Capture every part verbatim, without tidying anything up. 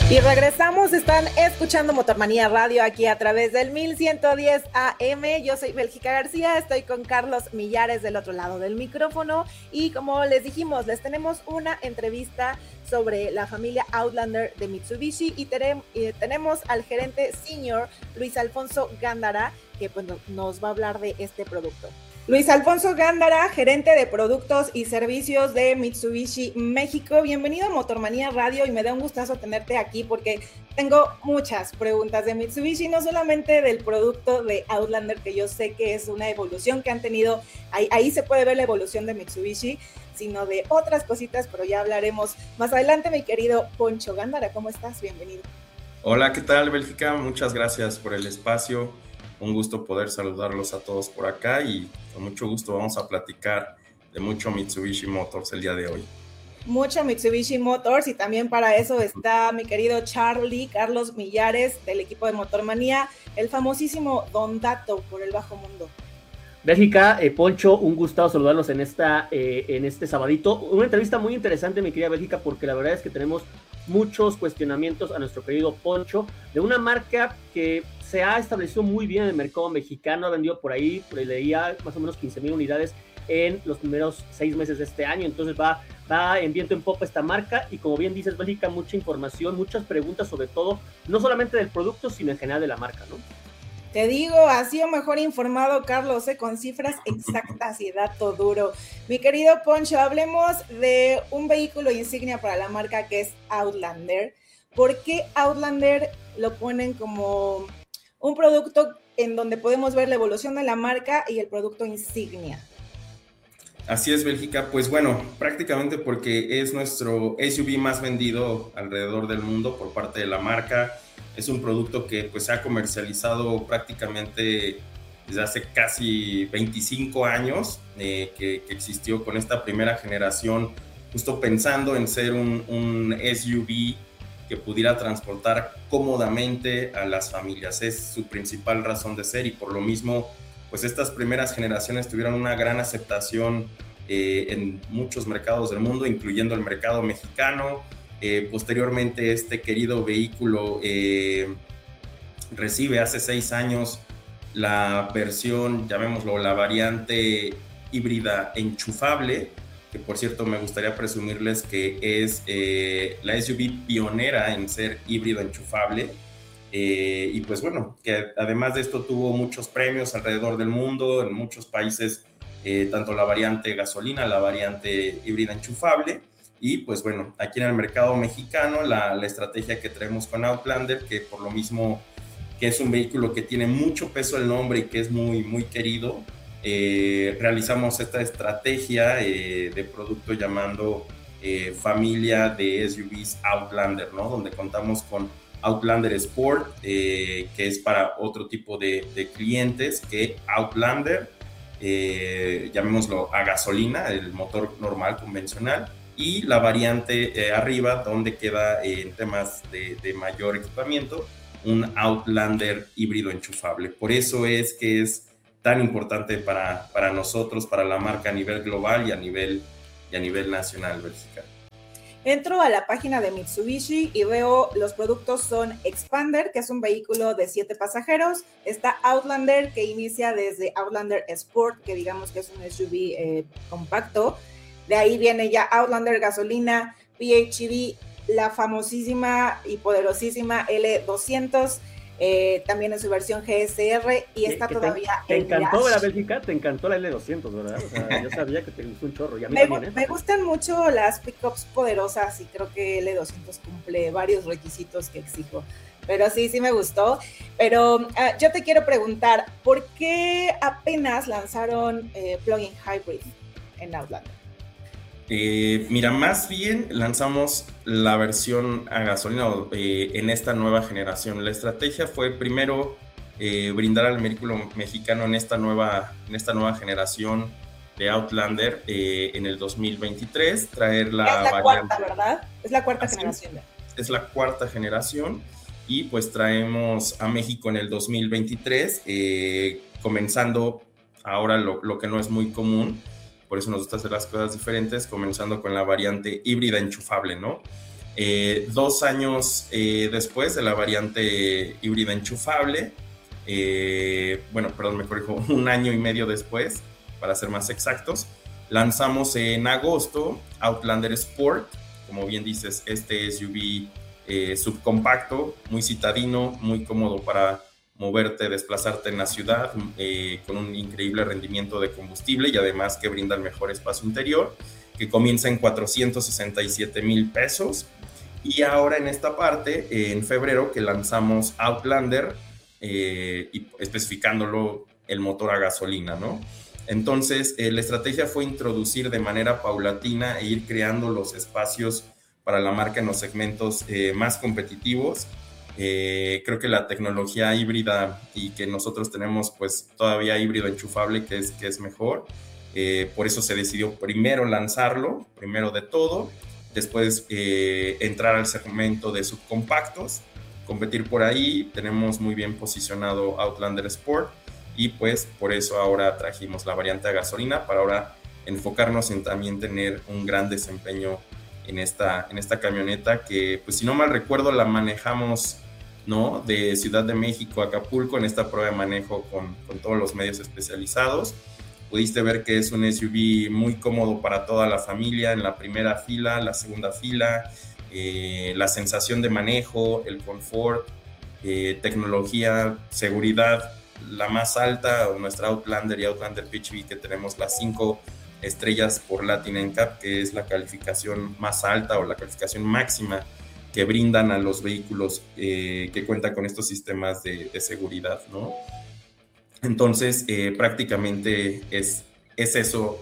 Y regresamos, están escuchando Motormanía Radio aquí a través del mil ciento diez A M. Yo soy Bélgica García, estoy con Carlos Millares del otro lado del micrófono y como les dijimos, les tenemos una entrevista sobre la familia Outlander de Mitsubishi y, tenem, y tenemos al gerente senior Luis Alfonso Gándara, que pues, nos va a hablar de este producto. Luis Alfonso Gándara, gerente de productos y servicios de Mitsubishi México. Bienvenido a Motormanía Radio y me da un gustazo tenerte aquí porque tengo muchas preguntas de Mitsubishi, no solamente del producto de Outlander, que yo sé que es una evolución que han tenido, ahí, ahí se puede ver la evolución de Mitsubishi, sino de otras cositas, pero ya hablaremos más adelante. Mi querido Poncho Gándara, ¿cómo estás? Bienvenido. Hola, ¿qué tal, Bélgica? Muchas gracias por el espacio. Un gusto poder saludarlos a todos por acá y con mucho gusto vamos a platicar de mucho Mitsubishi Motors el día de hoy. Mucho Mitsubishi Motors y también para eso está mi querido Charlie, Carlos Millares del equipo de Motormanía, el famosísimo Don Dato por el bajo mundo. Bélgica, eh, Poncho, un gusto saludarlos en, esta, eh, en este sabadito. Una entrevista muy interesante, mi querida Bélgica, porque la verdad es que tenemos muchos cuestionamientos a nuestro querido Poncho de una marca que se ha establecido muy bien en el mercado mexicano, ha vendido por ahí, por ahí leía más o menos quince mil unidades en los primeros seis meses de este año, entonces va, va en viento en popa esta marca y como bien dices, Bélgica, mucha información, muchas preguntas sobre todo, no solamente del producto, sino en general de la marca, ¿no? Te digo, ha sido mejor informado Carlos, ¿eh? Con cifras exactas y dato duro. Mi querido Poncho, hablemos de un vehículo insignia para la marca que es Outlander. ¿Por qué Outlander lo ponen como un producto en donde podemos ver la evolución de la marca y el producto insignia? Así es, Bélgica. Pues bueno, prácticamente porque es nuestro S U V más vendido alrededor del mundo por parte de la marca. Es un producto que pues se ha comercializado prácticamente desde hace casi veinticinco años eh, que, que existió con esta primera generación, justo pensando en ser un, un S U V que pudiera transportar cómodamente a las familias. Es su principal razón de ser y por lo mismo, pues estas primeras generaciones tuvieron una gran aceptación eh, en muchos mercados del mundo, incluyendo el mercado mexicano. Eh, posteriormente, este querido vehículo eh, recibe hace seis años la versión, llamémoslo, la variante híbrida enchufable, que por cierto me gustaría presumirles que es eh, la S U V pionera en ser híbrido enchufable. Eh, y pues bueno, que además de esto tuvo muchos premios alrededor del mundo, en muchos países, eh, tanto la variante gasolina, la variante híbrida enchufable. Y pues bueno, aquí en el mercado mexicano, la, la estrategia que traemos con Outlander, que por lo mismo que es un vehículo que tiene mucho peso el nombre y que es muy, muy querido, eh, realizamos esta estrategia eh, de producto llamando eh, familia de S U Vs Outlander, ¿no? Donde contamos con Outlander Sport, eh, que es para otro tipo de, de clientes que Outlander, eh, llamémoslo a gasolina, el motor normal, convencional, y la variante eh, arriba, donde queda eh, en temas de, de mayor equipamiento, un Outlander híbrido enchufable. Por eso es que es tan importante para, para nosotros, para la marca a nivel global y a nivel, y a nivel nacional, Bélgica. Entro a la página de Mitsubishi y veo los productos son Expander, que es un vehículo de siete pasajeros, está Outlander, que inicia desde Outlander Sport, que digamos que es un S U V eh, compacto, de ahí viene ya Outlander gasolina, P H E V, la famosísima y poderosísima L doscientos, eh, también en su versión G S R y está que todavía te, el te encantó, Dash. ¿verdad, Bélgica? Te encantó la L doscientos, ¿verdad? O sea, yo sabía que te gustó un chorro. Y a mí me, también, ¿eh? me gustan mucho las pickups poderosas y creo que L doscientos cumple varios requisitos que exijo. Pero sí, sí me gustó. Pero uh, yo te quiero preguntar, ¿por qué apenas lanzaron eh, plug-in hybrid en Outlander? Eh, mira, más bien lanzamos la versión a gasolina eh, en esta nueva generación. La estrategia fue primero eh, brindar al vehículo mexicano en esta nueva, en esta nueva generación de Outlander eh, en el dos mil veintitrés, traer la, es la variante, cuarta, ¿verdad? Es la cuarta así, generación. Es la cuarta generación y pues traemos a México en el dos mil veintitrés, eh, comenzando ahora lo, lo que no es muy común. Por eso nos gusta hacer las cosas diferentes, comenzando con la variante híbrida enchufable, ¿no? Eh, dos años eh, después de la variante híbrida enchufable, eh, bueno, perdón, me corrijo, un año y medio después, para ser más exactos, lanzamos en agosto Outlander Sport, como bien dices, este S U V eh, subcompacto, muy citadino, muy cómodo para moverte, desplazarte en la ciudad, eh, con un increíble rendimiento de combustible y además que brinda el mejor espacio interior, que comienza en cuatrocientos sesenta y siete mil pesos. Y ahora en esta parte, eh, en febrero, que lanzamos Outlander, eh, y especificándolo el motor a gasolina, ¿no? Entonces, eh, la estrategia fue introducir de manera paulatina e ir creando los espacios para la marca en los segmentos eh, más competitivos. Eh, creo que la tecnología híbrida y que nosotros tenemos, pues todavía híbrido enchufable, que es, que es mejor. Eh, por eso se decidió primero lanzarlo, primero de todo, después eh, entrar al segmento de subcompactos, competir por ahí. Tenemos muy bien posicionado Outlander Sport y pues por eso ahora trajimos la variante a gasolina para ahora enfocarnos en también tener un gran desempeño en esta, en esta camioneta que, pues si no mal recuerdo, la manejamos, ¿no?, de Ciudad de México a Acapulco en esta prueba de manejo con, con todos los medios especializados. Pudiste ver que es un S U V muy cómodo para toda la familia, en la primera fila, la segunda fila, eh, la sensación de manejo, el confort, eh, tecnología, seguridad, la más alta, nuestra Outlander y Outlander P H E V, que tenemos las cinco estrellas por Latin N C A P, que es la calificación más alta o la calificación máxima que brindan a los vehículos eh, que cuentan con estos sistemas de, de seguridad, ¿no? Entonces, eh, prácticamente es, es eso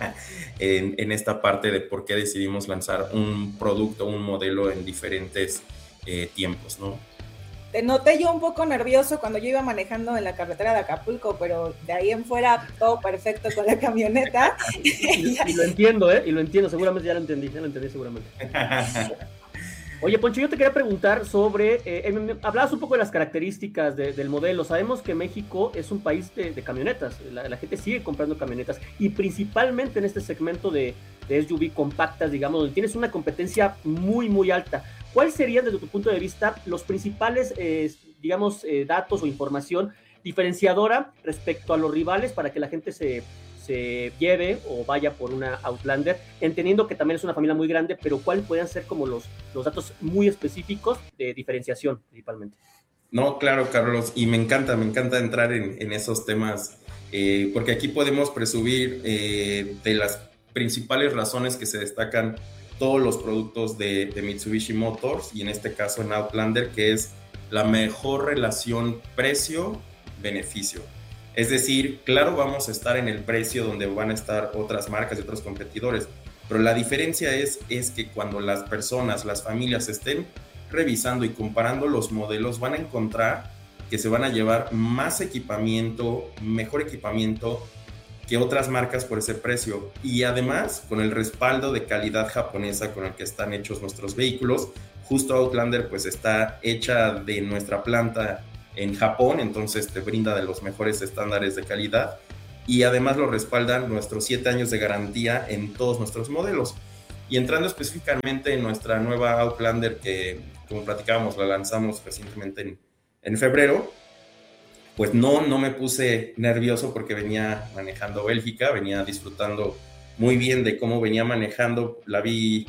en, en esta parte de por qué decidimos lanzar un producto, un modelo en diferentes eh, tiempos, ¿no? Te noté yo un poco nervioso cuando yo iba manejando en la carretera de Acapulco, pero de ahí en fuera todo perfecto con la camioneta. y, y lo entiendo, ¿eh? Y lo entiendo, seguramente ya lo entendí, ya lo entendí seguramente. Oye, Poncho, yo te quería preguntar sobre, eh, eh, hablabas un poco de las características de, del modelo. Sabemos que México es un país de, de camionetas, la, la gente sigue comprando camionetas y principalmente en este segmento de, de S U V compactas, digamos, donde tienes una competencia muy, muy alta. ¿Cuáles serían, desde tu punto de vista, los principales, eh, digamos, eh, datos o información diferenciadora respecto a los rivales para que la gente se... se lleve o vaya por una Outlander, entendiendo que también es una familia muy grande, pero cuáles podrían ser como los, los datos muy específicos de diferenciación principalmente? No, claro, Carlos, y me encanta, me encanta entrar en, en esos temas, eh, porque aquí podemos presumir eh, de las principales razones que se destacan todos los productos de, de Mitsubishi Motors, y en este caso en Outlander, que es la mejor relación precio-beneficio. Es decir, claro, vamos a estar en el precio donde van a estar otras marcas y otros competidores, pero la diferencia es, es que cuando las personas, las familias estén revisando y comparando los modelos, van a encontrar que se van a llevar más equipamiento, mejor equipamiento que otras marcas por ese precio. Y además, con el respaldo de calidad japonesa con el que están hechos nuestros vehículos, justo Outlander pues está hecha de nuestra planta en Japón, entonces te brinda de los mejores estándares de calidad y además lo respaldan nuestros siete años de garantía en todos nuestros modelos. Y entrando específicamente en nuestra nueva Outlander, que como platicábamos la lanzamos recientemente en, en febrero, pues no, no me puse nervioso porque venía manejando Bélgica, venía disfrutando muy bien de cómo venía manejando, la vi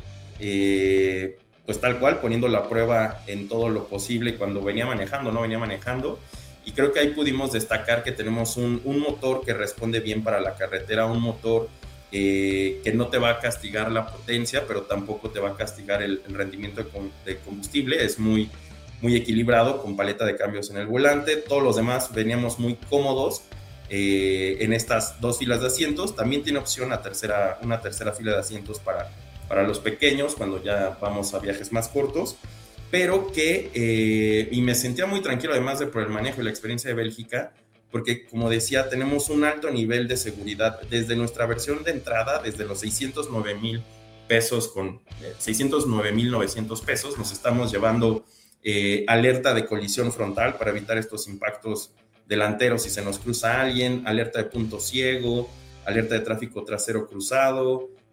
eh, pues tal cual, poniendo la prueba en todo lo posible cuando venía manejando, no venía manejando, y creo que ahí pudimos destacar que tenemos un, un motor que responde bien para la carretera, un motor eh, que no te va a castigar la potencia, pero tampoco te va a castigar el, el rendimiento de combustible, es muy, muy equilibrado, con paleta de cambios en el volante. Todos los demás veníamos muy cómodos eh, en estas dos filas de asientos. También tiene opción a tercera, una tercera fila de asientos para para los pequeños, cuando ya vamos a viajes más cortos, pero que, eh, y me sentía muy tranquilo además de por el manejo y la experiencia de Bélgica, porque como decía, tenemos un alto nivel de seguridad, desde nuestra versión de entrada, desde los seiscientos nueve mil pesos con eh, seiscientos nueve mil novecientos pesos, nos estamos llevando eh, alerta de colisión frontal para evitar estos impactos delanteros si se nos cruza alguien, alerta de punto ciego, alerta de tráfico trasero cruzado.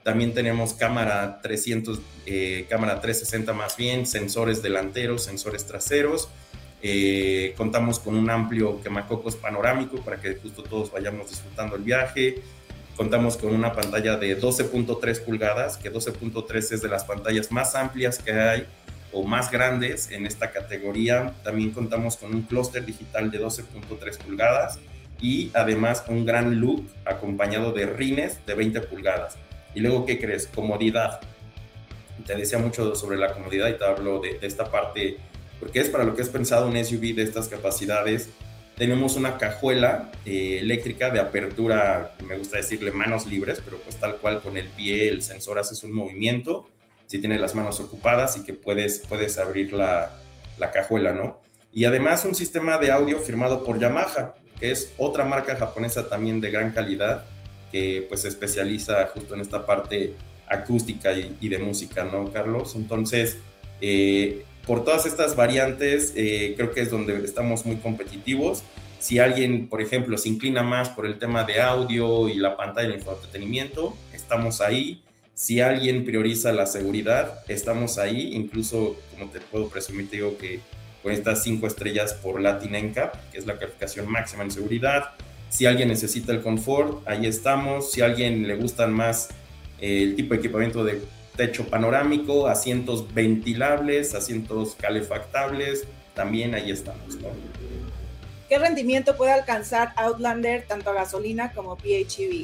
También tenemos cámara trescientos, eh, cámara trescientos sesenta más bien, sensores delanteros, sensores traseros. Eh, contamos con un amplio quemacocos panorámico para que justo todos vayamos disfrutando el viaje. Contamos con una pantalla de doce punto tres pulgadas, que doce punto tres es de las pantallas más amplias que hay o más grandes en esta categoría. También contamos con un clúster digital de doce punto tres pulgadas y además un gran look acompañado de rines de veinte pulgadas. Y luego, ¿qué crees? Comodidad. Te decía mucho sobre la comodidad y te hablo de, de esta parte, porque es para lo que es pensado un S U V de estas capacidades. Tenemos una cajuela eh, eléctrica de apertura, me gusta decirle manos libres, pero pues tal cual con el pie el sensor haces un movimiento, si tienes las manos ocupadas y que puedes, puedes abrir la, la cajuela, ¿no? Y además un sistema de audio firmado por Yamaha, que es otra marca japonesa también de gran calidad, que pues se especializa justo en esta parte acústica y, y de música, ¿no, Carlos? Entonces, eh, por todas estas variantes, eh, creo que es donde estamos muy competitivos. Si alguien, por ejemplo, se inclina más por el tema de audio y la pantalla de infoentretenimiento, estamos ahí. Si alguien prioriza la seguridad, estamos ahí. Incluso, como te puedo presumir, te digo que con estas cinco estrellas por Latin N C A P, que es la calificación máxima en seguridad. Si alguien necesita el confort, ahí estamos. Si a alguien le gustan más eh, el tipo de equipamiento de techo panorámico, asientos ventilables, asientos calefactables, también ahí estamos, ¿no? ¿Qué rendimiento puede alcanzar Outlander tanto a gasolina como P H E V?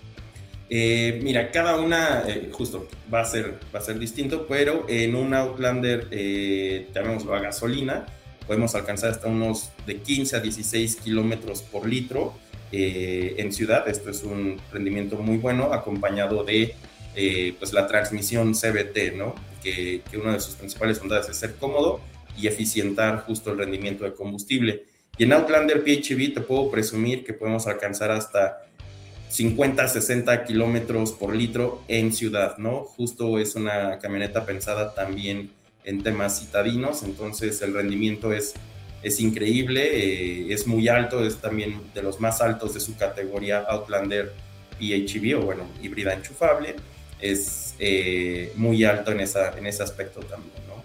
Eh, mira, cada una eh, justo va a ser, va a ser distinto, pero en un Outlander, eh, llamémoslo a gasolina, podemos alcanzar hasta unos de quince a dieciséis kilómetros por litro eh, en ciudad. Esto es un rendimiento muy bueno, acompañado de eh, pues la transmisión C V T, ¿no? Que, que una de sus principales bondades es ser cómodo y eficientar justo el rendimiento de combustible. Y en Outlander P H E V te puedo presumir que podemos alcanzar hasta cincuenta, sesenta kilómetros por litro en ciudad, ¿no? Justo es una camioneta pensada también en temas citadinos, entonces el rendimiento es, es increíble, eh, es muy alto, es también de los más altos de su categoría Outlander P H E V, o bueno, híbrida enchufable, es eh, muy alto en, esa, en ese aspecto también, ¿no?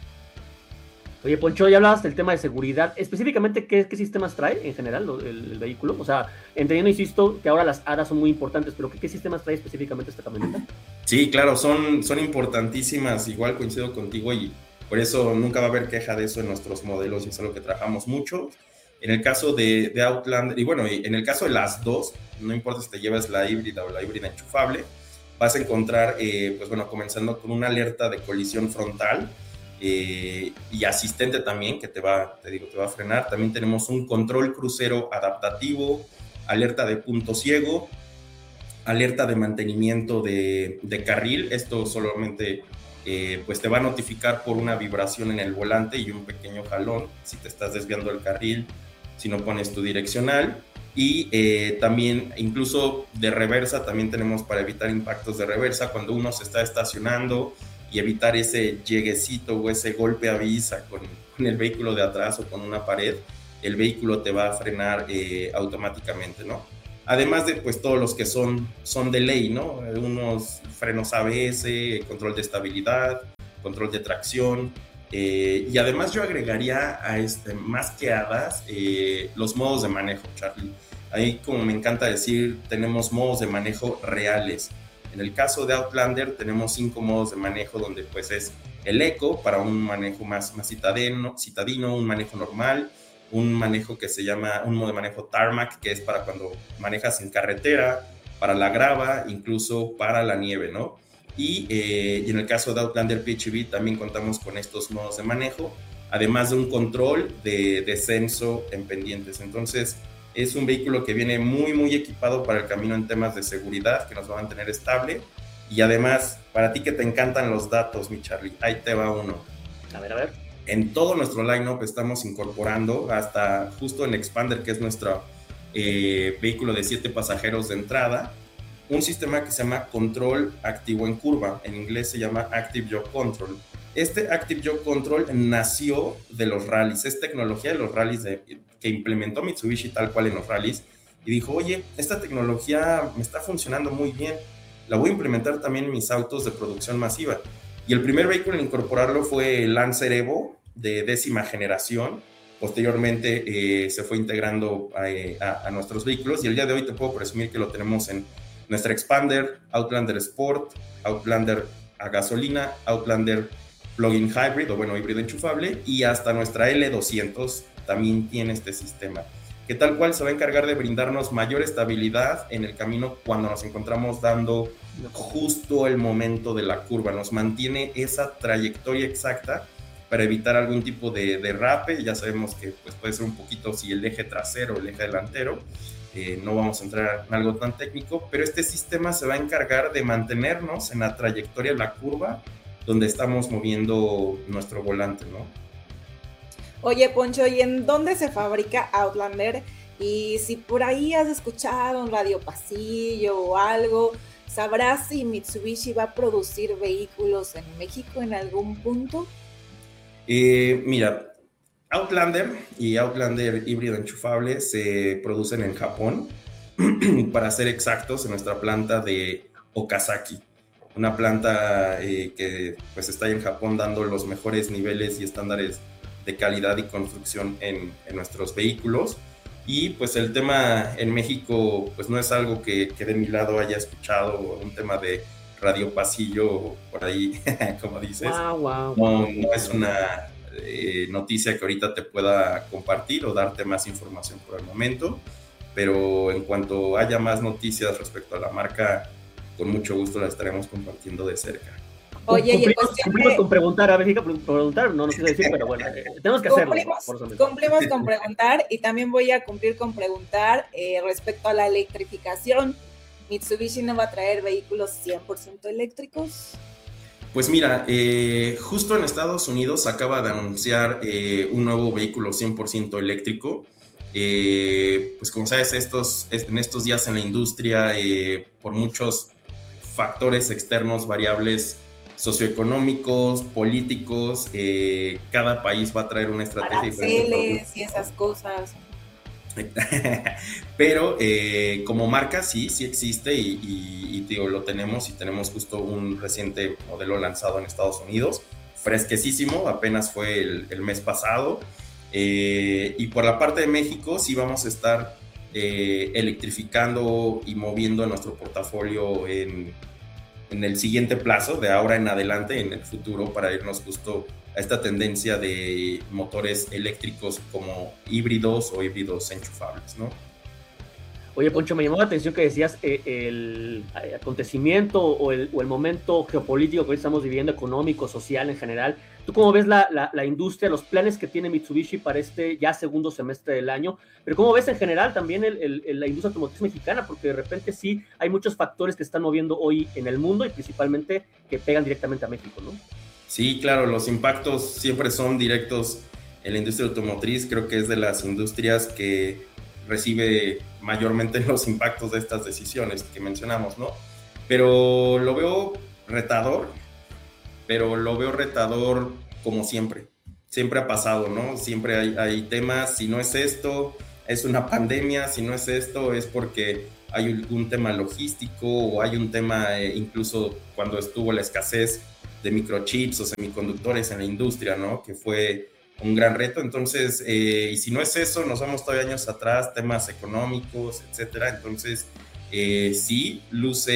Oye, Poncho, ya hablabas del tema de seguridad. Específicamente, ¿qué, qué sistemas trae en general el, el vehículo? O sea, entendiendo, insisto, que ahora las A R A son muy importantes, pero ¿qué, qué sistemas trae específicamente esta camioneta? Sí, claro, son, son importantísimas. Igual coincido contigo y por eso nunca va a haber queja de eso en nuestros modelos y es algo que trabajamos mucho. En el caso de, de Outlander, y bueno, en el caso de las dos, no importa si te llevas la híbrida o la híbrida enchufable, vas a encontrar, eh, pues bueno, comenzando con una alerta de colisión frontal, Eh, y asistente también, que te va, te digo, te va a frenar. También tenemos un control crucero adaptativo, alerta de punto ciego, alerta de mantenimiento de, de carril. Esto solamente eh, pues te va a notificar por una vibración en el volante y un pequeño jalón si te estás desviando del carril, si no pones tu direccional. Y eh, también, incluso de reversa, también tenemos para evitar impactos de reversa cuando uno se está estacionando y evitar ese lleguecito o ese golpe a visa con, con el vehículo de atrás o con una pared, el vehículo te va a frenar eh, automáticamente, ¿no? Además de pues todos los que son, son de ley, ¿no? Unos frenos A B S, control de estabilidad, control de tracción, eh, y además yo agregaría a este, más que hadas eh, los modos de manejo, Charlie. Ahí, como me encanta decir, tenemos modos de manejo reales. En el caso de Outlander tenemos cinco modos de manejo donde pues es el Eco para un manejo más, más citadino, citadino, un manejo normal, un manejo que se llama, un modo de manejo Tarmac, que es para cuando manejas en carretera, para la grava, incluso para la nieve, ¿no? Y, eh, y en el caso de Outlander P H E V también contamos con estos modos de manejo, además de un control de descenso en pendientes. Entonces, es un vehículo que viene muy, muy equipado para el camino en temas de seguridad, que nos va a mantener estable. Y además, para ti que te encantan los datos, mi Charlie, ahí te va uno. A ver, a ver. En todo nuestro line-up estamos incorporando, hasta justo en Expander, que es nuestro eh, vehículo de siete pasajeros de entrada, un sistema que se llama control activo en curva. En inglés se llama Active Yaw Control. Este Active Yaw Control nació de los rallies, es tecnología de los rallies de, que implementó Mitsubishi tal cual en los rallies y dijo, oye, esta tecnología me está funcionando muy bien, la voy a implementar también en mis autos de producción masiva. Y el primer vehículo en incorporarlo fue el Lancer Evo de décima generación. Posteriormente eh, se fue integrando a, a, a nuestros vehículos y el día de hoy te puedo presumir que lo tenemos en nuestra Expander, Outlander Sport, Outlander a gasolina, Outlander plug-in hybrid o bueno, híbrido enchufable, y hasta nuestra L doscientos también tiene este sistema, que tal cual se va a encargar de brindarnos mayor estabilidad en el camino cuando nos encontramos dando justo el momento de la curva, nos mantiene esa trayectoria exacta para evitar algún tipo de derrape. Ya sabemos que pues, puede ser un poquito si el eje trasero o el eje delantero, eh, no vamos a entrar en algo tan técnico, pero este sistema se va a encargar de mantenernos en la trayectoria de la curva donde estamos moviendo nuestro volante, ¿no? Oye, Poncho, ¿y en dónde se fabrica Outlander? Y si por ahí has escuchado un radio pasillo o algo, ¿sabrás si Mitsubishi va a producir vehículos en México en algún punto? Eh, mira, Outlander y Outlander híbrido enchufable se producen en Japón, para ser exactos, en nuestra planta de Okazaki, una planta eh, que pues está en Japón dando los mejores niveles y estándares de calidad y construcción en, en nuestros vehículos. Y pues el tema en México pues no es algo que, que de mi lado haya escuchado, un tema de radio pasillo por ahí, como dices. Wow, wow, no, wow. no es una eh, noticia que ahorita te pueda compartir o darte más información por el momento, pero en cuanto haya más noticias respecto a la marca, con mucho gusto la estaremos compartiendo de cerca. Oye, cumplimos, y cuestión cumplimos de... con preguntar, a ver, preguntar, no nos quiero decir, pero bueno, eh, tenemos que hacerlo. Cumplimos, por eso cumplimos con preguntar y también voy a cumplir con preguntar eh, respecto a la electrificación. ¿Mitsubishi no va a traer vehículos cien por ciento eléctricos? Pues mira, eh, justo en Estados Unidos acaba de anunciar eh, un nuevo vehículo cien por ciento eléctrico. Eh, pues como sabes, estos, en estos días en la industria, eh, por muchos factores externos, variables socioeconómicos, políticos, eh, cada país va a traer una estrategia diferente y esas cosas. Pero eh, como marca sí, sí existe y, y, y tío, lo tenemos y tenemos justo un reciente modelo lanzado en Estados Unidos, fresquecísimo, apenas fue el, el mes pasado. Eh, y por la parte de México sí vamos a estar eh, electrificando y moviendo nuestro portafolio en, en el siguiente plazo, de ahora en adelante, en el futuro, para irnos justo a esta tendencia de motores eléctricos como híbridos o híbridos enchufables, ¿no? Oye, Poncho, me llamó la atención que decías eh, el acontecimiento o el, o el momento geopolítico que hoy estamos viviendo, económico, social en general. ¿Tú cómo ves la, la, la industria, los planes que tiene Mitsubishi para este ya segundo semestre del año? Pero ¿cómo ves en general también el, el, la industria automotriz mexicana? Porque de repente sí hay muchos factores que están moviendo hoy en el mundo y principalmente que pegan directamente a México, ¿no? Sí, claro, los impactos siempre son directos en la industria automotriz. Creo que es de las industrias que recibe mayormente los impactos de estas decisiones que mencionamos, ¿no? Pero lo veo retador, pero lo veo retador como siempre. Siempre ha pasado, ¿no? Siempre hay, hay temas, si no es esto, es una pandemia, si no es esto, es porque hay algún tema logístico o hay un tema, eh, incluso cuando estuvo la escasez de microchips o semiconductores en la industria, ¿no? Que fue un gran reto. Entonces, eh, y si no es eso, nos vamos todavía años atrás, temas económicos, etcétera. Entonces, eh, sí, luce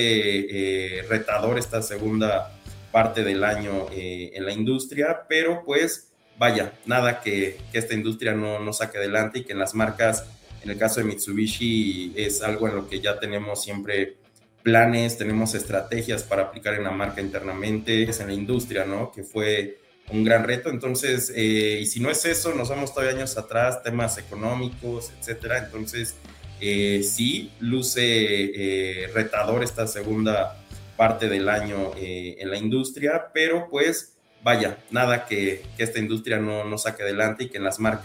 eh, retador esta segunda parte del año eh, en la industria, pero pues, vaya, nada que, que esta industria no, no saque adelante y que en las marcas, en el caso de Mitsubishi, es algo en lo que ya tenemos siempre planes, tenemos estrategias para aplicar en la marca internamente, es en la industria, ¿no? Que fue un gran reto. Entonces, eh, y si no es eso, nos vamos todavía años atrás, temas económicos, etcétera. Entonces, eh, sí, luce eh, retador esta segunda parte del año eh, en la industria, pero pues, vaya, nada que, que esta industria no, no saque adelante y que en las marcas